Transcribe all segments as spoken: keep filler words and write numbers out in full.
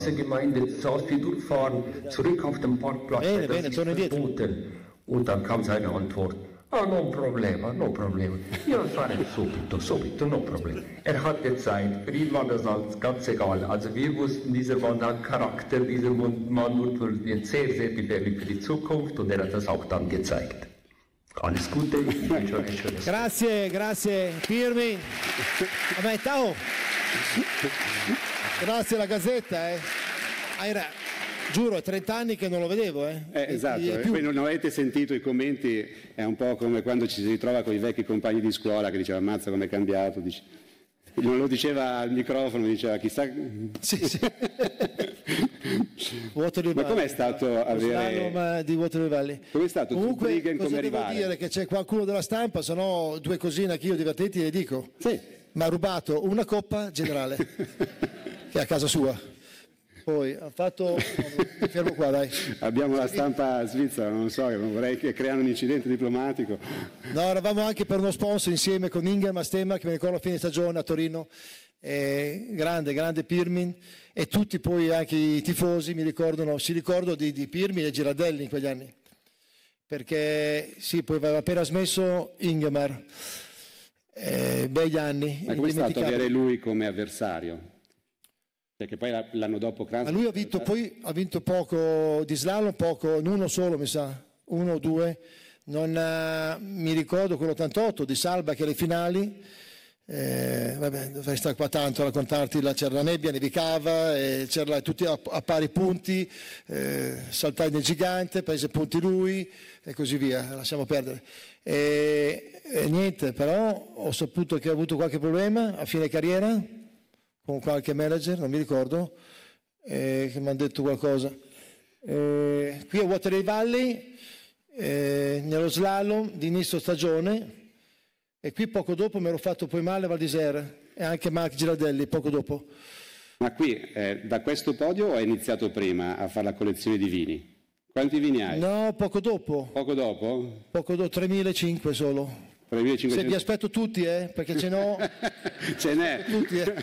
Gemeinde saß wie durchfahren, zurück auf dem Parkplatz, Bene, das bene, ist torno indietro. verboten. Und dann kam seine Antwort, ah, non problema, no problema. Ja, fare subito, subito, no problema. Er hatte Zeit, für ihn war das alles ganz egal. Also wir wussten, dieser Mann hat Charakter, dieser Mann wird sehr, sehr gefährlich für die Zukunft und er hat das auch dann gezeigt. Alles Gute, ich wünsche euch ein schönes Grazie, grazie Pirmi. Vabbè, ciao. Grazie alla Gazzetta, eh. Era, giuro, è trenta anni che non lo vedevo, eh. eh esatto, e poi non avete sentito i commenti, è un po' come quando ci si ritrova con i vecchi compagni di scuola che diceva ammazza come è cambiato, dice, non lo diceva al microfono, diceva chissà... Sì, sì. Ma com'è stato avere... Ma di Waterloo Valley. Com'è stato Comunque, Zurbriggen come cosa devo rivale? dire? Che c'è qualcuno della stampa, se no due cosine che io divertenti le dico. Sì. Ma ha rubato una coppa generale che è a casa sua. Poi ha fatto... Mi fermo qua, dai. Abbiamo la stampa svizzera, non so, non vorrei che creano un incidente diplomatico. No, eravamo anche per uno sponsor insieme con Ingham a Stemma, che mi ricordo a fine stagione a Torino. Eh, grande, grande Pirmin, e tutti poi anche i tifosi mi ricordano, si ricordano di, di Pirmin e Girardelli in quegli anni. Perché sì, poi aveva appena smesso Ingemar. Eh, begli anni. Ma come è stato avere lui come avversario? Perché poi l'anno dopo Kranz... Ma lui ha vinto, poi ha vinto poco di slalom, poco, in uno solo mi sa, uno o due. Non, uh, mi ricordo quello ottantotto di Salba che alle finali, eh, vabbè, dovrei stare qua tanto a raccontarti, là c'era la nebbia, nevicava, e c'era tutti a, a pari punti, eh, saltai nel gigante, prese punti lui e così via, lasciamo perdere. E, e niente, però ho saputo che ha avuto qualche problema a fine carriera con qualche manager, non mi ricordo, eh, che mi hanno detto qualcosa. Eh, qui a Waterloo Valley, eh, nello slalom di inizio stagione, e qui poco dopo mi ero fatto poi male a Val d'Isère e anche Marc Girardelli poco dopo. Ma qui eh, da questo podio hai iniziato prima a fare la collezione di vini? Quanti vini hai? No, poco dopo. Poco dopo? Poco dopo, tremilacinquecento solo. tremilacinquecento. Se vi aspetto tutti, eh, perché ce n'ho. Ce n'è. Tutti, eh.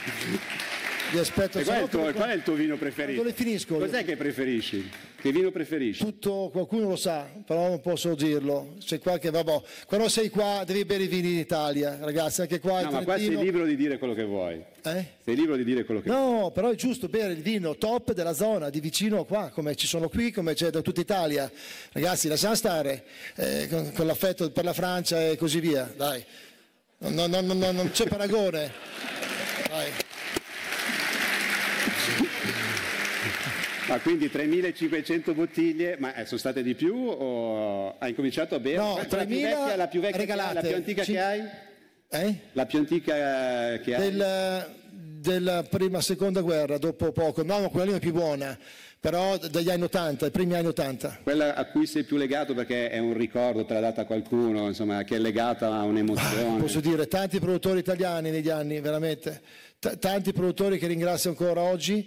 Vi aspetto. E qual, è il tuo, qual è il tuo vino preferito? Dove finisco? Cos'è che preferisci? Che vino preferisci? Tutto, qualcuno lo sa, però non posso dirlo. C'è qualche, vabbè. Quando sei qua devi bere i vini in Italia, ragazzi, anche qua. No, ma qua sei libero di dire quello che vuoi. Eh? Sei libero di dire quello che vuoi. No, però è giusto bere il vino top della zona, di vicino qua, come ci sono qui, come c'è da tutta Italia. Ragazzi, lasciamo stare eh, con, con l'affetto per la Francia e così via, dai. No, no, no, no, non c'è paragone. Dai. Ma quindi tremilacinquecento bottiglie, ma sono state di più o hai cominciato a bere? No, la più vecchia, la più vecchia, regalate. La più antica Ci... che hai? Eh? La più antica che hai? Del, della prima, seconda guerra, dopo poco. No, quella lì è più buona, però dagli anni ottanta, i primi anni ottanta. Quella a cui sei più legato perché è un ricordo, te l'ha data qualcuno, insomma, che è legata a un'emozione. Ah, posso dire, tanti produttori italiani negli anni, veramente. T- tanti produttori che ringrazio ancora oggi.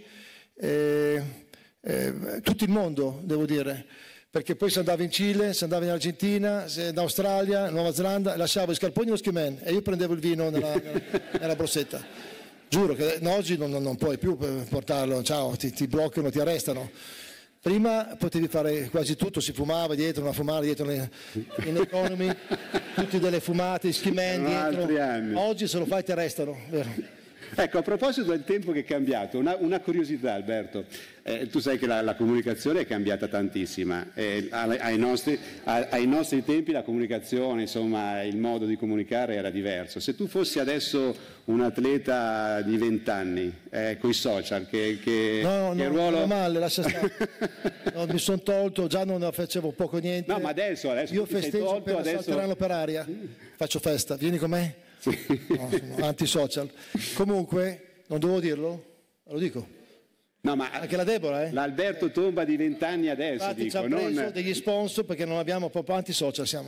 Eh, Eh, tutto il mondo, devo dire, perché poi si andava in Cile, si andava in Argentina, in Australia, Nuova Zelanda, lasciavo i scarponi e lo skiman e io prendevo il vino nella, nella, nella borsetta. Giuro che no, oggi non, non puoi più portarlo, ciao, ti, ti bloccano, ti arrestano. Prima potevi fare quasi tutto, si fumava dietro, una fumare dietro in economy, tutti delle fumate, skiman dietro. Oggi se lo fai ti arrestano, vero? Ecco, a proposito del tempo che è cambiato, una, una curiosità Alberto, eh, tu sai che la, la comunicazione è cambiata tantissima, eh, ai, ai, nostri, ai, ai nostri tempi la comunicazione, insomma il modo di comunicare era diverso. Se tu fossi adesso un atleta di vent'anni, eh, con i social, che, che, no, che no, ruolo... no, male, lascia stare. No, mi sono tolto, già non ne facevo poco niente. No, ma adesso, adesso io festeggio tolto, per adesso... salteranno per aria, faccio festa, vieni con me? Sì. No, sono anti-social. Comunque, non devo dirlo? Lo dico. No, ma anche la Deborah, eh? L'Alberto Tomba di vent'anni adesso. Infatti dico, ci ha preso non... degli sponsor perché non abbiamo proprio anti-social, siamo.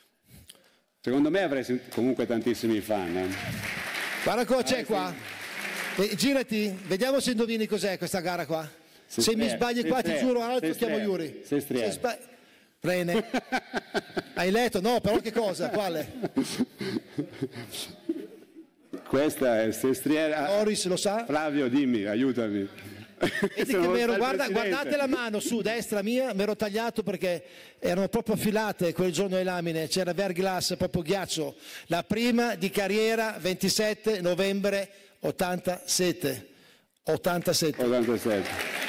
Secondo me avrei comunque tantissimi fan. Eh. Guarda cosa c'è qua. Eh, girati, vediamo se indovini cos'è questa gara qua. Se, se mi sbagli qua ti giuro altro chiamo Yuri. Se se sbagli... Prene. Hai letto? No, però che cosa? Quale? Questa è Sestriere. Loris lo sa? Flavio, dimmi, aiutami. Vedi che m'ero, guarda, guardate la mano su, destra mia, mi ero tagliato perché erano proprio affilate quel giorno le lamine, c'era verglass, proprio ghiaccio. La prima di carriera, ventisette novembre ottantasette. ottantasette. ottantasette.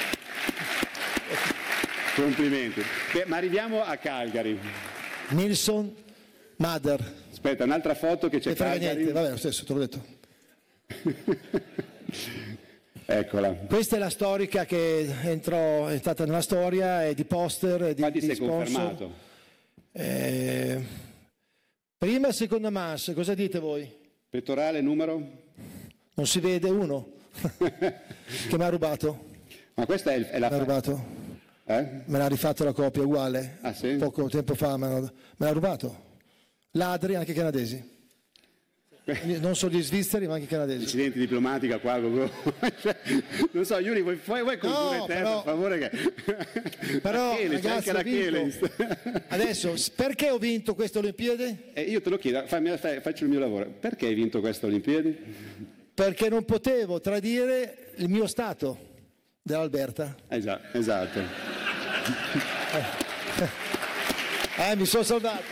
Complimenti. Beh, ma arriviamo a Calgary. Nilsson Mother. Aspetta, un'altra foto che c'è E frega Calgary. niente, vabbè, lo stesso, te l'ho detto. Eccola. Questa è la storica che entrò, è stata nella storia, è di poster, è di, Infatti di sei sponsor. confermato. Eh, prima e seconda mass, cosa dite voi? Pettorale numero? Non si vede uno che mi ha rubato. Ma questa è, il- è la Mi ha fa- rubato. eh? Me l'ha rifatto la copia uguale. Ah, sì? Poco tempo fa me l'ha, me l'ha rubato. Ladri anche canadesi. Quindi non solo gli svizzeri ma anche canadesi. Incidenti diplomatica qua, Gogo. Cioè, non so, Yuri, vuoi, vuoi, vuoi condurre No, te, però- per favore? Che... Però Rachele, c'è ragazzi, anche ho vinto. Rachele. Adesso, perché ho vinto queste Olimpiadi? Eh, io te lo chiedo, fammi- fai- faccio il mio lavoro. Perché hai vinto queste Olimpiadi? Perché non potevo tradire il mio stato dell'Alberta. Eh già, esatto. Eh, mi sono salvato.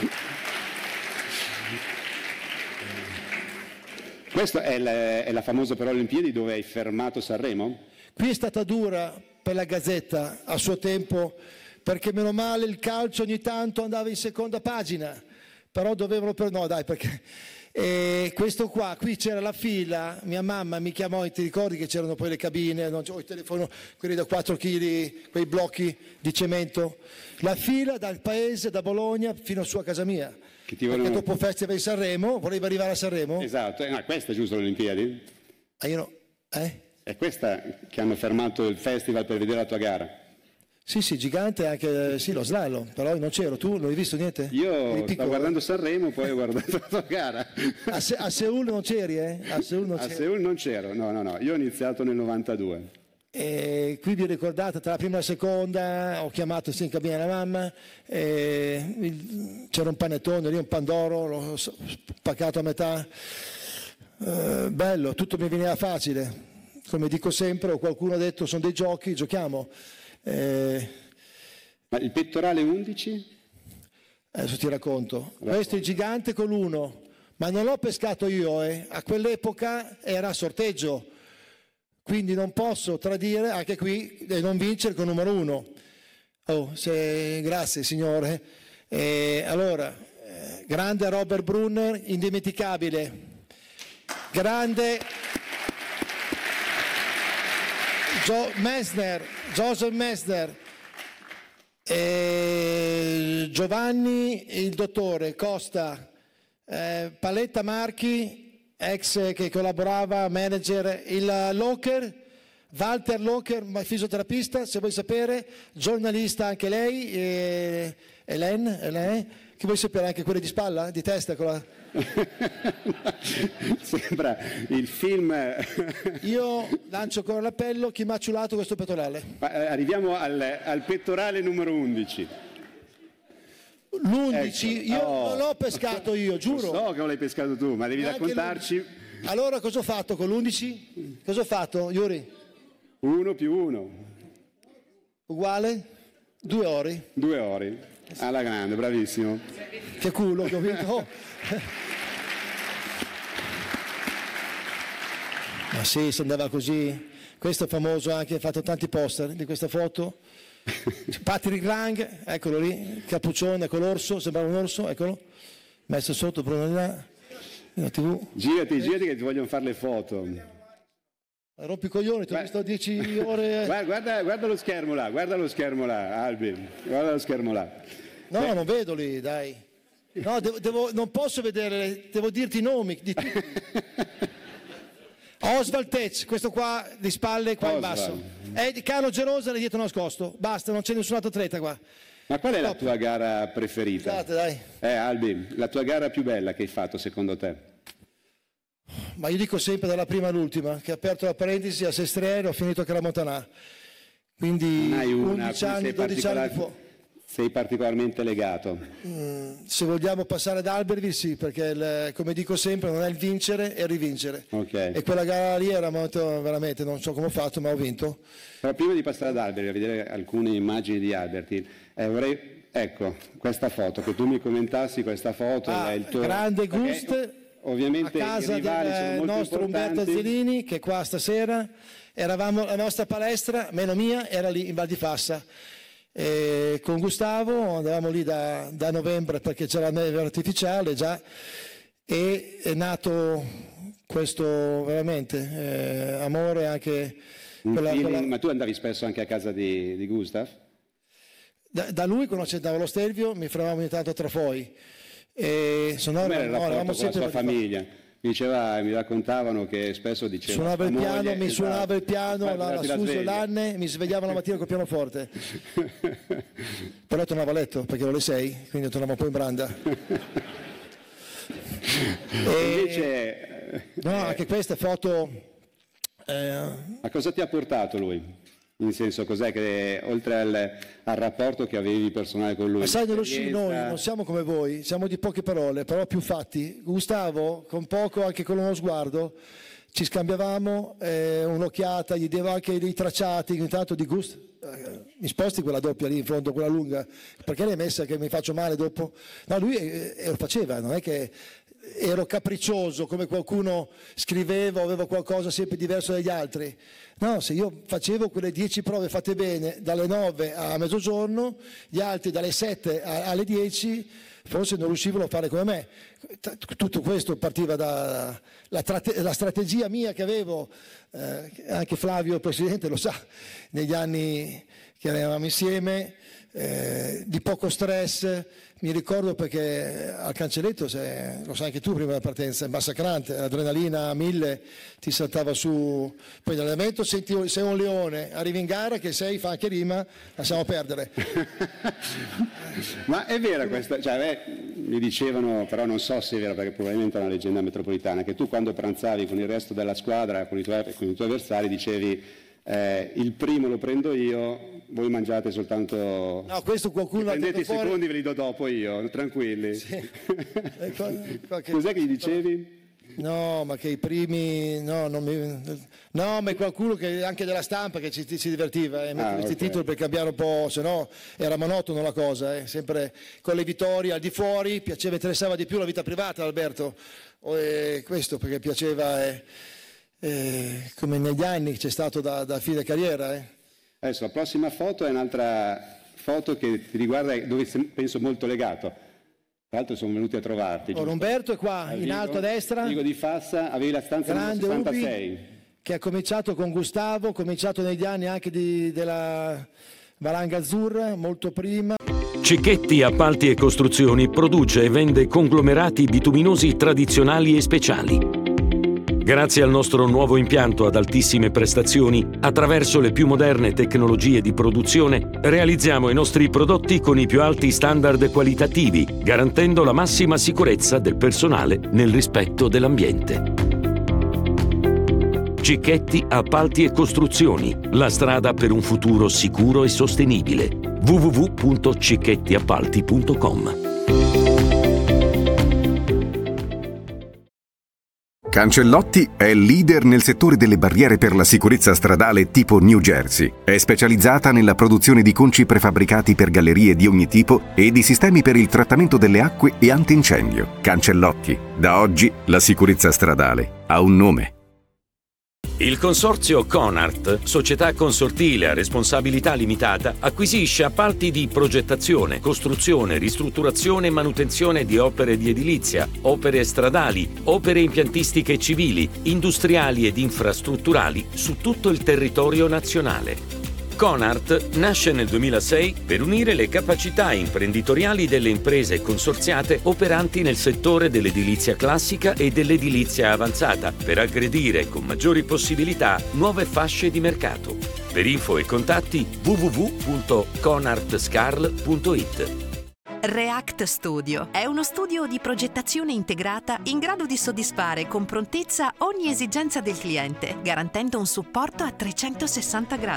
Questa è la, è la famosa però Olimpiadi dove hai fermato Sanremo? Qui è stata dura per la Gazzetta a suo tempo, perché meno male il calcio ogni tanto andava in seconda pagina, però dovevano per no dai perché e questo qua, qui c'era la fila, mia mamma mi chiamò e ti ricordi che c'erano poi le cabine, non c'ho il telefono, quelli da quattro chili, quei blocchi di cemento, la fila dal paese, da Bologna fino a sua casa mia. Che ti Perché vogliono- dopo Festival di Sanremo, volevi arrivare a Sanremo? Esatto, eh, no, questa è giusto l'Olimpiadi? Ah, io no. Eh? È questa che hanno fermato il festival per vedere la tua gara? Sì, sì, gigante anche, sì, lo slalom, però io non c'ero, tu non hai visto niente? Eri Io piccolo, stavo guardando eh? Sanremo, poi ho guardato la tua gara. A, Se- a Seul non c'eri, eh? A Seul non A c'eri. Seul non c'ero, no, no, no, io ho iniziato nel novantadue. E qui vi ricordate, tra la prima e la seconda, ho chiamato sì, in cabina la mamma, e il- c'era un panettone lì, un pandoro, l'ho s- spaccato a metà. Eh, bello, tutto mi veniva facile. Come dico sempre, o qualcuno ha detto, sono dei giochi, giochiamo. Eh, Ma il pettorale undici? Adesso ti racconto. Questo è il gigante con l'uno, ma non l'ho pescato io, eh. A quell'epoca era a sorteggio, quindi non posso tradire anche qui e non vincere con numero uno. Oh, se... Grazie signore. E allora, eh, grande Robert Brunner, indimenticabile. Grande Joe Messner, Joseph Messner. E Giovanni il dottore Costa, eh, Paletta Marchi, ex che collaborava, manager, il Locher, Walter Locher, fisioterapista, se vuoi sapere, giornalista anche lei, e Hélène, Hélène, che vuoi sapere anche quelle di spalla, di testa? Con la... Sembra il film. Io lancio ancora l'appello, chi mi ha ciulato questo pettorale? Ma, eh, Arriviamo al, al pettorale numero undici. L'undici, Ecco. io Oh. non l'ho pescato io, giuro. So che non l'hai pescato tu, ma devi Neanche raccontarci l'undici. Allora cosa ho fatto con l'undici? Cosa ho fatto, Yuri? uno più uno, Uguale? Due ori. due ori. Alla grande, bravissimo. Che culo che ho vinto. Oh. Ma sì, si andava così. Questo è famoso anche, ha fatto tanti poster di questa foto. Patrick Lang, eccolo lì, cappuccione con l'orso, sembrava un orso, eccolo. Messo sotto Bruno di là, la tivù. Girati, girati che ti vogliono fare le foto. Rompi i coglioni, ti ho Beh. visto dieci ore. Guarda, guarda, guarda lo schermo là, guarda lo schermo là, Albi, guarda lo schermo là. No, non vedo lì, dai. No, devo, devo- non posso vedere, devo dirti i nomi di tutti. Oswald Tetz, questo qua di spalle, qua in Oswald. basso. È di Carlo Gerosa lì dietro nascosto. Basta, non c'è nessun altro atleta qua. Ma qual è la Top. tua gara preferita? Scusate, dai. Eh, Albi, la tua gara più bella che hai fatto secondo te? Ma io dico sempre dalla prima all'ultima, che ho aperto la parentesi a Sestriere, ho finito a Caramontanà. Quindi Non hai una a undici cui anni, sei dodici anni di particolar- fuoco. sei particolarmente legato? Mm, se vogliamo passare ad Albertville sì, perché il, come dico sempre non è il vincere, è il rivincere. Okay. E quella gara lì era molto, veramente, non so come ho fatto, ma ho vinto. Però prima di passare ad Albertville, a vedere alcune immagini di Albertville, eh, vorrei, ecco, questa foto, che tu mi commentassi questa foto. Ah, è il tuo... grande Gust, ovviamente a casa del nostro Umberto Azzolini, che è qua stasera. Eravamo, la nostra palestra, meno mia, era lì in Val di Fassa. E con Gustavo andavamo lì da, da novembre perché c'era la neve artificiale già, e è nato questo veramente eh, amore anche. Quella, quella... Ma tu andavi spesso anche a casa di, di Gustav? Da, da lui, quando ci andavo allo Stelvio, mi fermavo ogni tanto a Trafoi. E sono era il rapporto con la sua famiglia? Mi, diceva, mi raccontavano che spesso diceva suonava il piano, moglie, mi esatto, suonava il piano, la, la Suso Lanne, mi svegliava la mattina col pianoforte. Però tornavo a letto perché ero le sei, quindi tornavo poi in branda. E, invece, no, anche queste foto. Eh, a cosa ti ha portato lui? In senso, cos'è che oltre al, al rapporto che avevi personale con lui? Ma sai, nello sci noi non siamo come voi, siamo di poche parole, però più fatti. Gustavo, con poco, anche con uno sguardo, ci scambiavamo eh, un'occhiata, gli diamo anche dei tracciati, intanto di Gust, eh, mi sposti quella doppia lì in fondo, quella lunga, perché l'hai messa che mi faccio male dopo? No, lui eh, lo faceva, non è che ero capriccioso come qualcuno scriveva, avevo qualcosa sempre diverso dagli altri. No, se io facevo quelle dieci prove fatte bene dalle nove a mezzogiorno, gli altri dalle sette alle dieci, forse non riuscivano a fare come me. Tutto questo partiva dalla la strategia mia che avevo, eh, anche Flavio, il Presidente, lo sa, negli anni che eravamo insieme, eh, di poco stress. Mi ricordo perché al cancelletto, se, lo sai anche tu prima della partenza, è massacrante, adrenalina a mille, ti saltava su, poi nell'allenamento senti, sei un leone, arrivi in gara che sei, fa anche rima, lasciamo perdere. Ma è vera questa, cioè beh, mi dicevano, però non so se è vera perché probabilmente è una leggenda metropolitana, che tu quando pranzavi con il resto della squadra, con i tuoi, con i tuoi avversari, dicevi eh, il primo lo prendo io, voi mangiate soltanto. No, questo qualcuno prendete i fuori... secondi, ve li do dopo io, tranquilli. Sì. Qualche... Cos'è che gli dicevi? No, ma che i primi, no, non mi... no, ma è qualcuno che anche della stampa che ci, ci si divertiva, eh, mettere questi okay. titoli per cambiare un po', se no era monotono la cosa, eh, sempre con le vittorie al di fuori, piaceva, interessava di più la vita privata, Alberto, o, eh, questo perché piaceva, eh, eh, come negli anni c'è stato da, da fine carriera. Eh. Adesso la prossima foto è un'altra foto che ti riguarda, dove penso molto legato. Tra l'altro sono venuti a trovarti. Oh, Umberto è qua, a in Vigo, alto a destra. Vigo di Fassa, avevi la stanza numero sessantasei. Ubi, che ha cominciato con Gustavo, cominciato negli anni anche di, della Valanga Azzurra, molto prima. Cicchetti Appalti e Costruzioni produce e vende conglomerati bituminosi tradizionali e speciali. Grazie al nostro nuovo impianto ad altissime prestazioni, attraverso le più moderne tecnologie di produzione, realizziamo i nostri prodotti con i più alti standard qualitativi, garantendo la massima sicurezza del personale nel rispetto dell'ambiente. Cicchetti Appalti e Costruzioni, la strada per un futuro sicuro e sostenibile. w w w punto cicchetti appalti punto com. Cancellotti è leader nel settore delle barriere per la sicurezza stradale tipo New Jersey. È specializzata nella produzione di conci prefabbricati per gallerie di ogni tipo e di sistemi per il trattamento delle acque e antincendio. Cancellotti. Da oggi la sicurezza stradale ha un nome. Il consorzio Conart, società consortile a responsabilità limitata, acquisisce appalti di progettazione, costruzione, ristrutturazione e manutenzione di opere di edilizia, opere stradali, opere impiantistiche civili, industriali ed infrastrutturali su tutto il territorio nazionale. Conart nasce nel duemilasei per unire le capacità imprenditoriali delle imprese consorziate operanti nel settore dell'edilizia classica e dell'edilizia avanzata per aggredire con maggiori possibilità nuove fasce di mercato. Per info e contatti w w w punto conart scarl punto it. React Studio è uno studio di progettazione integrata in grado di soddisfare con prontezza ogni esigenza del cliente, garantendo un supporto a trecentosessanta gradi.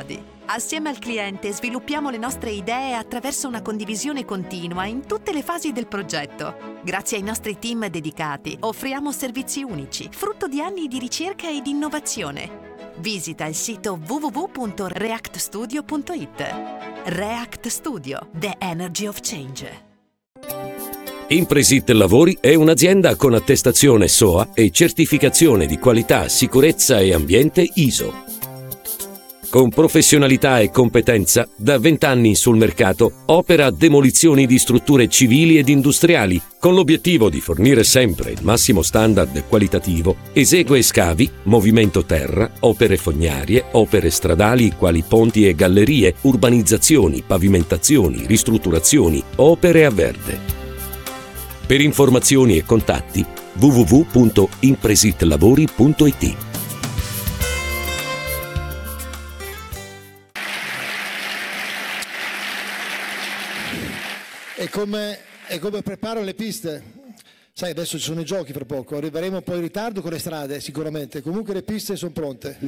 Assieme al cliente sviluppiamo le nostre idee attraverso una condivisione continua in tutte le fasi del progetto. Grazie ai nostri team dedicati offriamo servizi unici, frutto di anni di ricerca e di innovazione. Visita il sito w w w punto react studio punto i t. React Studio, the energy of change. Impresit Lavori è un'azienda con attestazione S O A e certificazione di qualità, sicurezza e ambiente I S O. Con professionalità e competenza, da vent'anni sul mercato, opera demolizioni di strutture civili ed industriali, con l'obiettivo di fornire sempre il massimo standard qualitativo. Esegue scavi, movimento terra, opere fognarie, opere stradali quali ponti e gallerie, urbanizzazioni, pavimentazioni, ristrutturazioni, opere a verde. Per informazioni e contatti w w w punto impresitlavori punto i t. E come, e come preparo le piste? Sai, adesso ci sono i giochi fra poco, arriveremo un po' in ritardo con le strade sicuramente, comunque le piste sono pronte.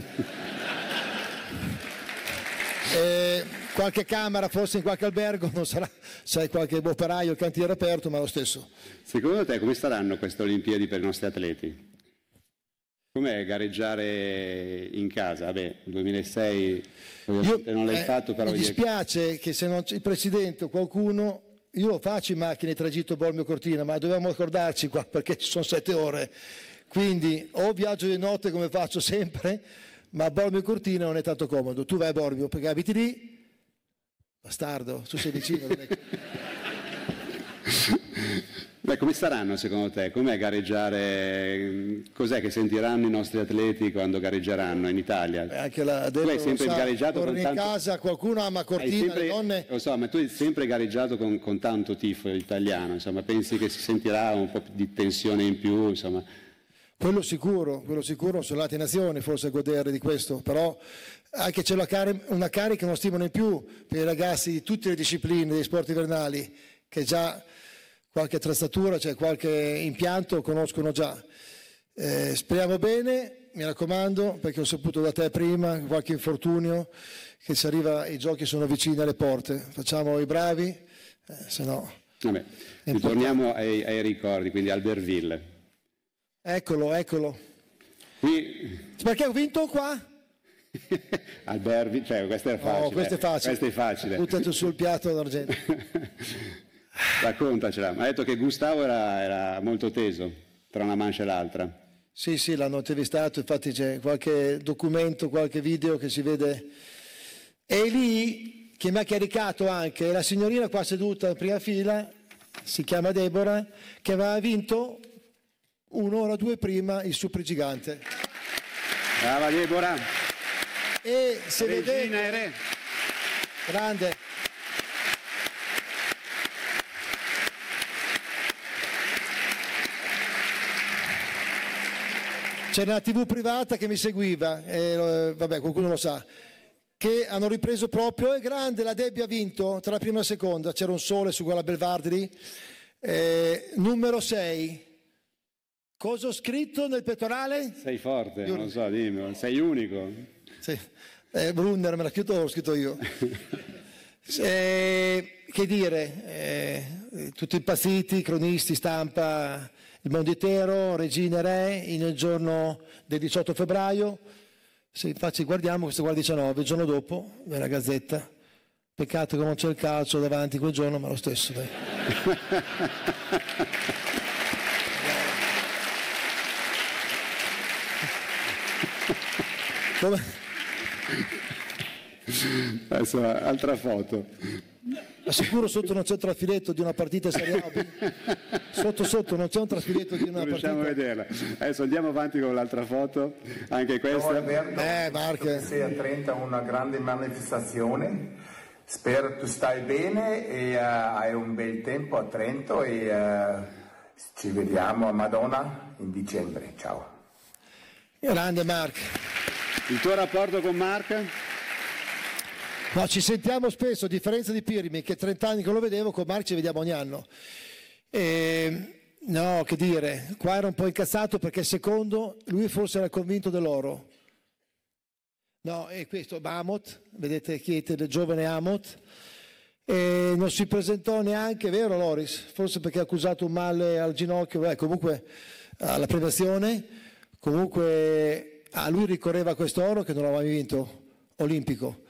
E qualche camera forse in qualche albergo, non sarà, sai, qualche operaio, il cantiere aperto, ma lo stesso. Secondo te come saranno queste Olimpiadi per i nostri atleti? Com'è gareggiare in casa? Vabbè, nel duemilasei ovviamente non l'hai eh, fatto, però... Mi dispiace che se non c'è il presidente o qualcuno... Io lo faccio in macchina, il tragitto Bormio-Cortina, ma dobbiamo accordarci qua perché ci sono sette ore. Quindi o viaggio di notte come faccio sempre, ma a Bormio-Cortina non è tanto comodo. Tu vai a Bormio perché abiti lì, bastardo, tu sei vicino. Beh, come saranno secondo te? Com'è gareggiare? Cos'è che sentiranno i nostri atleti quando gareggeranno in Italia? Beh, anche la, tu hai sempre sa, gareggiato con in tanto... casa, qualcuno ama Cortina, sempre... le donne... Lo so, ma tu hai sempre gareggiato con, con tanto tifo italiano, insomma, pensi che si sentirà un po' di tensione in più, insomma... Quello sicuro, quello sicuro, sono nate nazioni forse a godere di questo, però anche c'è una, car- una carica, uno stimolo in più per i ragazzi di tutte le discipline dei sport invernali, che già qualche attrezzatura, cioè qualche impianto conoscono già. Eh, speriamo bene, mi raccomando, perché ho saputo da te prima, qualche infortunio, che se arriva, i giochi sono vicini alle porte, facciamo i bravi, eh, se no... Vabbè, ritorniamo ai, ai ricordi, quindi Albertville. Eccolo, eccolo. Qui... Perché ho vinto qua? Albertville, cioè questo è facile. Oh, questo è facile. Questo è facile. Buttato sul piatto d'argento. Raccontacela. Mi ha detto che Gustavo era, era molto teso tra una mancia e l'altra. Sì, sì, l'hanno intervistato, infatti c'è qualche documento, qualche video che si vede. E lì, che mi ha caricato anche, la signorina qua seduta in prima fila, si chiama Deborah, che aveva vinto un'ora o due prima il supergigante. Brava Deborah. E se Regina vede... e re. Grande. C'era una tivù privata che mi seguiva, e, vabbè, qualcuno lo sa, che hanno ripreso proprio, è grande, la Debbie ha vinto tra la prima e la seconda, c'era un sole su quella Belvardi lì, eh, numero sei. Cosa ho scritto nel pettorale? Sei forte, io... non lo so, dimmi, sei unico. Sì. Eh, Brunner me l'ha chiuso, l'ho scritto io. eh, che dire, eh, tutti impazziti, cronisti, stampa, il mondo intero, Regina e Re, nel giorno del diciotto febbraio. Sì, infatti guardiamo, questo qua il diciannove, il giorno dopo, nella Gazzetta. Peccato che non c'è il calcio davanti quel giorno, ma lo stesso, dai. Come? Adesso altra foto. Ma sicuro sotto non c'è un trafiletto di una partita Serie A B? Sotto sotto non c'è un trafiletto di una non partita? riusciamo a vederla. Adesso andiamo avanti con l'altra foto, anche questa. Alberto, eh, Marche. sei a Trento una grande manifestazione. Spero tu stai bene e uh, hai un bel tempo a Trento e uh, ci vediamo a Madonna in dicembre. Ciao. Grande Mark. Il tuo rapporto con Mark? No, ci sentiamo spesso, a differenza di Pirmi, che trenta anni che lo vedevo, con Mark ci vediamo ogni anno. E, no, che dire, qua era un po' incazzato perché secondo lui forse era convinto dell'oro. No, è questo Amot, vedete Chiete del giovane Amot, e non si presentò neanche, vero Loris? Forse perché ha accusato un male al ginocchio, beh, comunque alla premiazione, comunque a lui ricorreva quest'oro che non aveva mai vinto olimpico.